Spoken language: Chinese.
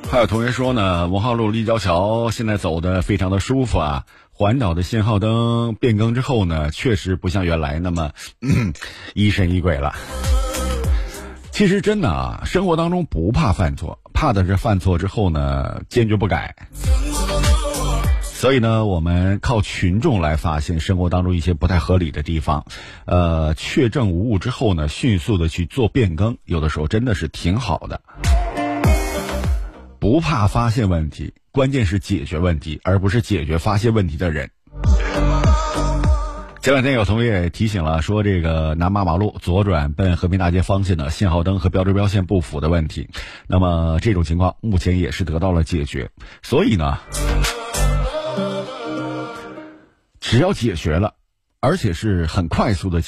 还有同学说呢，文浩路立交桥现在走的非常的舒服啊，环岛的信号灯变更之后呢，确实不像原来那么疑神疑鬼了。其实真的啊，生活当中不怕犯错，怕的是犯错之后呢坚决不改。所以呢，我们靠群众来发现生活当中一些不太合理的地方，确证无误之后呢，迅速的去做变更，有的时候真的是挺好的。不怕发现问题，关键是解决问题，而不是解决发现问题的人。前两天有同学也提醒了，说这个南马马路左转奔和平大街方向的信号灯和标志标线不符的问题，那么这种情况目前也是得到了解决。所以呢，只要解决了，而且是很快速的